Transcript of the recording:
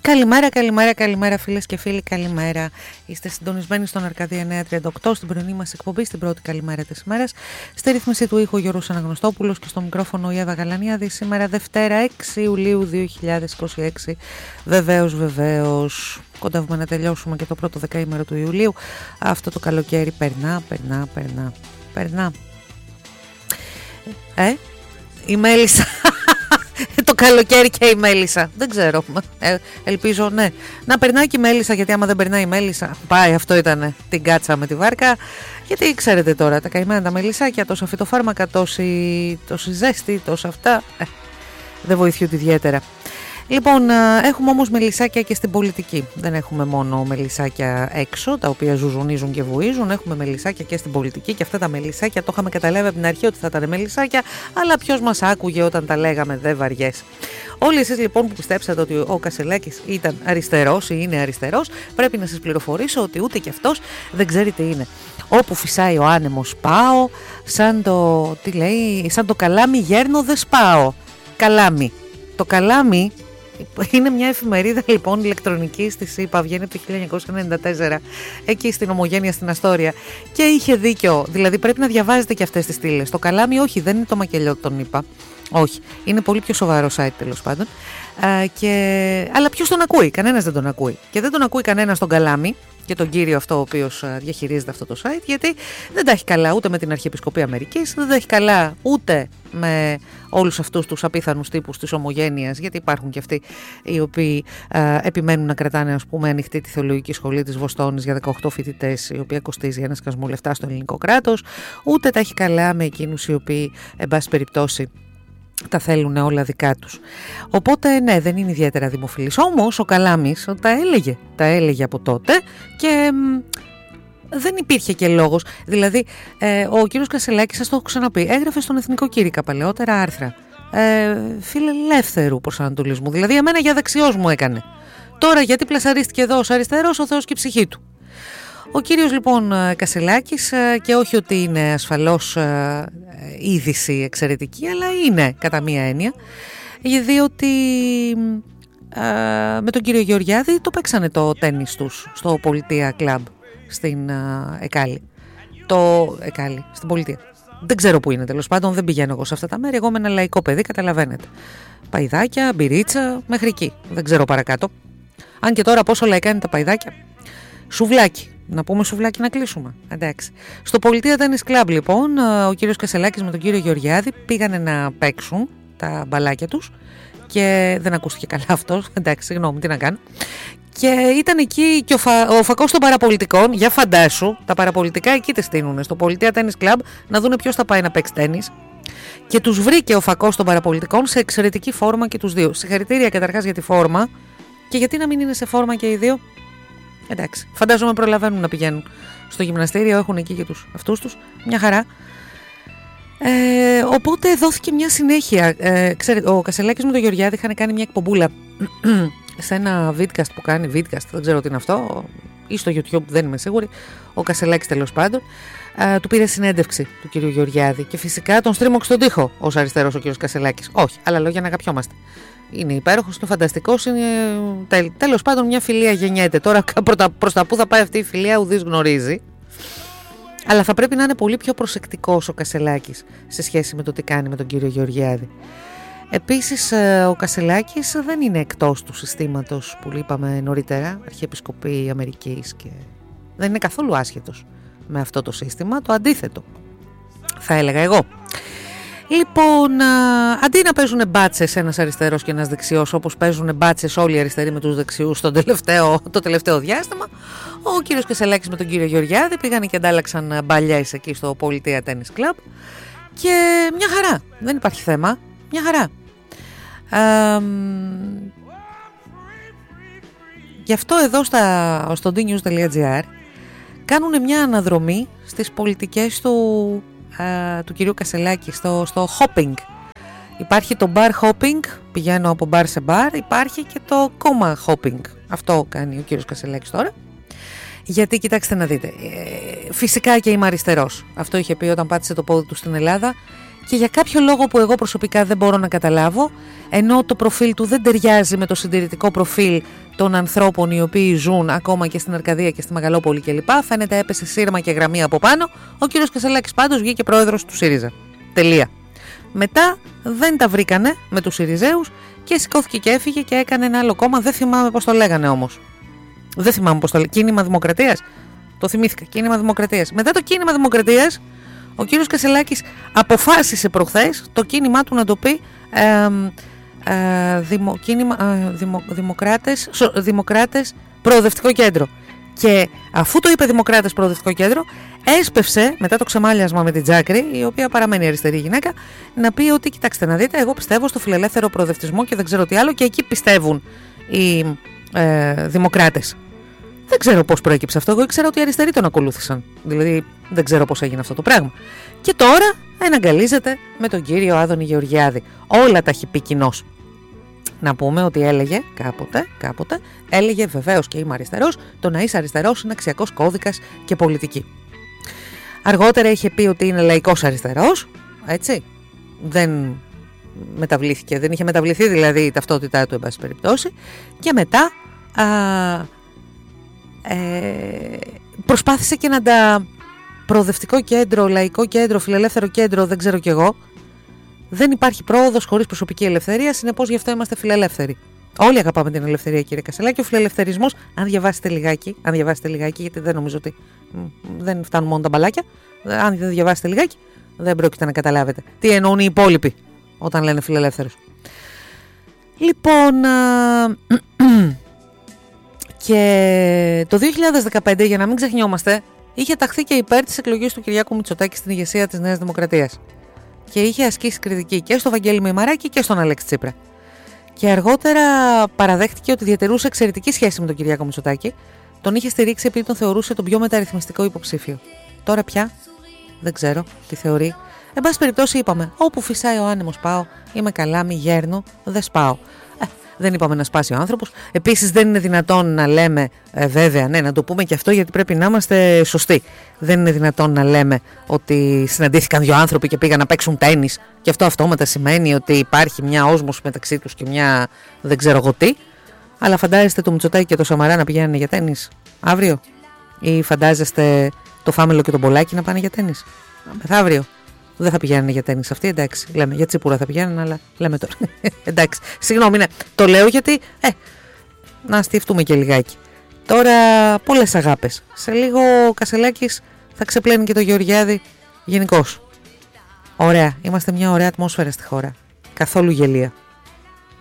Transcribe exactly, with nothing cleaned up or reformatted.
Καλημέρα, καλημέρα, καλημέρα φίλες και φίλοι, καλημέρα. Είστε συντονισμένοι στον Αρκαδία εννιακόσια τριάντα οκτώ, στην πρωινή μας εκπομπή, στην πρώτη καλημέρα της ημέρας. Στη ρύθμιση του ήχου Γιώργος Αναγνωστόπουλος και στο μικρόφωνο η Εύα Γαλανιάδη. Σήμερα Δευτέρα έξι Ιουλίου δύο χιλιάδες είκοσι έξι. Βεβαίως, βεβαίως, κοντεύουμε να τελειώσουμε και το πρώτο δεκαήμερο του Ιουλίου. Αυτό το καλοκαίρι περνά, περνά, περνά, περνά. Ε, η Μέλισσα... Το καλοκαίρι και η Μέλισσα. Δεν ξέρω. Ε, ελπίζω, ναι. Να περνάει και η Μέλισσα, γιατί άμα δεν περνάει η Μέλισσα, πάει, αυτό ήτανε. Την κάτσα με τη βάρκα. Γιατί ξέρετε τώρα, τα καημένα τα μελισσάκια, τόσα φυτοφάρμακα, τόση, τόση ζέστη, τόσα αυτά. Ε, δεν βοηθιούνται ιδιαίτερα. Λοιπόν, έχουμε όμως μελισσάκια και στην πολιτική. Δεν έχουμε μόνο μελισσάκια έξω, τα οποία ζουζουνίζουν και βουίζουν. Έχουμε μελισσάκια και στην πολιτική και αυτά τα μελισσάκια το είχαμε καταλάβει από την αρχή ότι θα ήταν μελισσάκια, αλλά ποιος μας άκουγε όταν τα λέγαμε, δεν βαριές. Όλοι εσείς λοιπόν που πιστέψατε ότι ο Κασελάκης ήταν αριστερός ή είναι αριστερός, πρέπει να σας πληροφορήσω ότι ούτε και αυτός δεν ξέρει τι είναι. Όπου φυσάει ο άνεμος πάω, σαν το, τι λέει, σαν το καλάμι γέρνω δεν σπάω. Καλάμι. Το καλάμι είναι μια εφημερίδα λοιπόν ηλεκτρονική στη ΣΥΠΑ, βγαίνει από το χίλια εννιακόσια ενενήντα τέσσερα, εκεί στην Ομογένεια στην Αστόρια. Και είχε δίκιο, δηλαδή πρέπει να διαβάζετε και αυτές τις στήλες. Το καλάμι, όχι, δεν είναι το μακελιό των ΗΠΑ. Όχι, είναι πολύ πιο σοβαρό site τέλος πάντων. Α, και... Αλλά ποιος τον ακούει, κανένας δεν τον ακούει. Και δεν τον ακούει κανένας τον καλάμι και τον κύριο αυτό ο οποίος διαχειρίζεται αυτό το site, γιατί δεν τα έχει καλά ούτε με την Αρχιεπισκοπή Αμερικής, δεν τα έχει καλά ούτε με όλους αυτούς τους απίθανους τύπους της Ομογένειας, γιατί υπάρχουν και αυτοί οι οποίοι α, επιμένουν να κρατάνε, ας πούμε, ανοιχτή τη θεολογική σχολή της Βοστόνης για δεκαοκτώ φοιτητές, η οποία κοστίζει ένα σκασμό λεφτά στο ελληνικό κράτος, ούτε τα έχει καλά με εκείνους οι οποίοι, εν πάση περιπτώσει, τα θέλουν όλα δικά τους. Οπότε ναι, δεν είναι ιδιαίτερα δημοφιλής. Όμως ο Καλάμης τα έλεγε, τα έλεγε από τότε και μ, δεν υπήρχε και λόγος. Δηλαδή ε, ο κύριος Κασελάκης, σας το έχω ξαναπεί, έγραφε στον Εθνικό Κήρυκα παλαιότερα άρθρα ε, φιλελεύθερου προσανατολισμού. Δηλαδή εμένα για δεξιός μου έκανε. Τώρα γιατί πλασαρίστηκε εδώ ως αριστερός, ο Θεός και η ψυχή του. Ο κύριος λοιπόν Κασελάκης, και όχι ότι είναι ασφαλώς είδηση εξαιρετική, αλλά είναι κατά μία έννοια, διότι με τον κύριο Γεωργιάδη το παίξανε το τένις τους στο Πολιτεία Κλαμπ στην Εκάλη. Το Εκάλη, στην Πολιτεία. Δεν ξέρω που είναι, τέλος πάντων, δεν πηγαίνω εγώ σε αυτά τα μέρη. Εγώ με ένα λαϊκό παιδί, καταλαβαίνετε. Παϊδάκια, μπυρίτσα, μέχρι εκεί. Δεν ξέρω παρακάτω. Αν και τώρα πόσο λαϊκά είναι τα παϊδάκια. Σουβλάκι. Να πούμε σουβλάκι να κλείσουμε. Εντάξει. Στο Πολιτεία Tennis Club λοιπόν, ο κύριος Κασελάκης με τον κύριο Γεωργιάδη πήγανε να παίξουν τα μπαλάκια τους και δεν ακούστηκε καλά αυτός. Εντάξει, συγγνώμη, τι να κάνω. Και ήταν εκεί και ο, φα... ο φακός των παραπολιτικών, για φαντάσου, τα παραπολιτικά εκεί τη στείνουνε στο Πολιτεία Tennis Club να δούνε ποιος θα πάει να παίξει τένις. Και τους βρήκε ο φακός των παραπολιτικών σε εξαιρετική φόρμα και τους δύο. Συγχαρητήρια καταρχάς για τη φόρμα. Και γιατί να μην είναι σε φόρμα και οι δύο. Εντάξει, φαντάζομαι προλαβαίνουν να πηγαίνουν στο γυμναστήριο, έχουν εκεί και τους αυτούς τους, μια χαρά. Ε, οπότε δόθηκε μια συνέχεια. Ε, ξέρετε, ο Κασελάκης με τον Γεωργιάδη είχαν κάνει μια εκπομπούλα σε ένα vidcast που κάνει, vidcast, δεν ξέρω τι είναι αυτό, ή στο YouTube, δεν είμαι σίγουρη. Ο Κασελάκης τέλος πάντων ε, του πήρε συνέντευξη του κύριου Γεωργιάδη και φυσικά τον στρίμωξε στον τοίχο ως αριστερός ο κύριος Κασελάκης. Όχι, άλλα λόγια να αγαπιόμαστε. Είναι υπέροχος, είναι φανταστικός, είναι... τέλος πάντων μια φιλία γεννιέται. Τώρα προς τα που θα πάει αυτή η φιλία ουδής γνωρίζει. Αλλά θα πρέπει να είναι πολύ πιο προσεκτικός ο Κασελάκης σε σχέση με το τι κάνει με τον κύριο Γεωργιάδη. Επίσης ο Κασελάκης δεν είναι εκτός του συστήματος που είπαμε νωρίτερα, Αρχιεπισκοπή Αμερικής, και δεν είναι καθόλου άσχετος με αυτό το σύστημα, το αντίθετο θα έλεγα εγώ. Λοιπόν, α, αντί να παίζουν μπάτσες ένας αριστερός και ένας δεξιός, όπως παίζουν μπάτσες όλοι οι αριστεροί με τους δεξιούς το τελευταίο, το τελευταίο διάστημα, ο κύριος Κασελάκης με τον κύριο Γεωργιάδη πήγανε και αντάλλαξαν μπαλιές εκεί στο Πολιτεία Tennis Club και μια χαρά, δεν υπάρχει θέμα, μια χαρά. Α, γι' αυτό εδώ στα, στο ντι νιους τελεία τζι άρ κάνουν μια αναδρομή στις πολιτικές του του κυρίου Κασελάκη στο, στο hopping. Υπάρχει το bar hopping, πηγαίνω από bar σε bar, υπάρχει και το κόμμα hopping. Αυτό κάνει ο κύριος Κασελάκης τώρα. Γιατί κοιτάξτε να δείτε, ε, φυσικά και είμαι αριστερός. Αυτό είχε πει όταν πάτησε το πόδι του στην Ελλάδα και για κάποιο λόγο που εγώ προσωπικά δεν μπορώ να καταλάβω, ενώ το προφίλ του δεν ταιριάζει με το συντηρητικό προφίλ των ανθρώπων οι οποίοι ζουν ακόμα και στην Αρκαδία και στη Μεγαλόπολη κλπ. Φαίνεται έπεσε σύρμα και γραμμή από πάνω. Ο κύριος Κασελάκης πάντως βγήκε πρόεδρος του ΣΥΡΙΖΑ. Τελεία. Μετά δεν τα βρήκανε με τους ΣΥΡΙΖΕΟΥς και σηκώθηκε και έφυγε και έκανε ένα άλλο κόμμα. Δεν θυμάμαι πώς το λέγανε όμως. Δεν θυμάμαι πώς το λέγανε. Κίνημα Δημοκρατίας. Το θυμήθηκα. Κίνημα Δημοκρατίας. Μετά το Κίνημα Δημοκρατίας, ο κύριος Κασελάκης αποφάσισε προχθές το κίνημά του να το πει ε, ε, δημο, κίνημα, ε, δημο, δημοκράτες, σο, δημοκράτες Προοδευτικό Κέντρο. Και αφού το είπε Δημοκράτες Προοδευτικό Κέντρο, έσπευσε μετά το ξεμάλιασμα με την Τζάκρη, η οποία παραμένει αριστερή γυναίκα, να πει ότι κοιτάξτε να δείτε, εγώ πιστεύω στο φιλελεύθερο προοδευτισμό και δεν ξέρω τι άλλο, και εκεί πιστεύουν οι ε, δημοκράτες. Δεν ξέρω πώς προέκυψε αυτό. Εγώ ήξερα ότι οι αριστεροί τον ακολούθησαν. Δηλαδή δεν ξέρω πώς έγινε αυτό το πράγμα. Και τώρα εναγκαλίζεται με τον κύριο Άδωνη Γεωργιάδη. Όλα τα έχει πει κοινώς. Να πούμε ότι έλεγε κάποτε, κάποτε, έλεγε βεβαίως και είμαι αριστερός, το να είσαι αριστερός είναι αξιακός κώδικας και πολιτική. Αργότερα είχε πει ότι είναι λαϊκός αριστερός, έτσι. Δεν μεταβλήθηκε, δεν είχε μεταβληθεί δηλαδή η ταυτότητά του, εν πάση περιπτώσει. Και μετά α, ε, προσπάθησε και να τα προοδευτικό κέντρο, λαϊκό κέντρο, φιλελεύθερο κέντρο, δεν ξέρω κι εγώ. Δεν υπάρχει πρόοδος χωρίς προσωπική ελευθερία, συνεπώς γι' αυτό είμαστε φιλελεύθεροι. Όλοι αγαπάμε την ελευθερία, κύριε Κασελάκη. Ο φιλελευθερισμός, αν διαβάσετε λιγάκι, αν διαβάσετε λιγάκι, γιατί δεν νομίζω ότι δεν φτάνουν μόνο τα μπαλάκια, αν δεν διαβάσετε λιγάκι, δεν πρόκειται να καταλάβετε τι εννοούν οι υπόλοιποι όταν λένε φιλελεύθερος. Λοιπόν, α, και το δύο χιλιάδες δεκαπέντε, για να μην ξεχνιόμαστε, είχε ταχθεί και υπέρ της εκλογής του Κυριάκου Μητσοτάκη στην ηγεσία της Νέας Δημοκρατίας. Και είχε ασκήσει κριτική και στο Βαγγέλη Μημαράκη και στον Αλέξη Τσίπρα. Και αργότερα παραδέχτηκε ότι διατηρούσε εξαιρετική σχέση με τον Κυριάκο Μητσοτάκη. Τον είχε στηρίξει επειδή τον θεωρούσε τον πιο μεταρρυθμιστικό υποψήφιο. Τώρα πια δεν ξέρω τι θεωρεί. Εν πάση περιπτώσει, είπαμε: όπου φυσάει ο άνεμος πάω. Είμαι καλά, μη γέρνω, δεν σπάω. Ε, δεν είπαμε να σπάσει ο άνθρωπος. Επίσης, δεν είναι δυνατόν να λέμε, ε, βέβαια, ναι, να το πούμε και αυτό, γιατί πρέπει να είμαστε σωστοί. Δεν είναι δυνατόν να λέμε ότι συναντήθηκαν δύο άνθρωποι και πήγαν να παίξουν τένις και αυτό αυτόματα σημαίνει ότι υπάρχει μια όσμωση μεταξύ τους και μια δεν ξέρω εγώ τι. Αλλά φαντάζεστε το Μητσοτάκη και το Σαμαρά να πηγαίνουν για τένις αύριο? Ή φαντάζεστε το Φάμελο και τον Πολάκη να πάνε για τένις μεθαύριο? Δεν θα πηγαίνουν για τένις αυτοί, εντάξει. Λέμε για τσίπουρα θα πηγαίνουν, αλλά λέμε τώρα. Εντάξει, συγγνώμη, ναι. Το λέω γιατί ε, να στιευτούμε και λιγάκι. Τώρα πολλές αγάπες. Σε λίγο ο Κασελάκης θα ξεπλένει και το Γεωργιάδη γενικώς. Ωραία, είμαστε μια ωραία ατμόσφαιρα στη χώρα. Καθόλου γελία.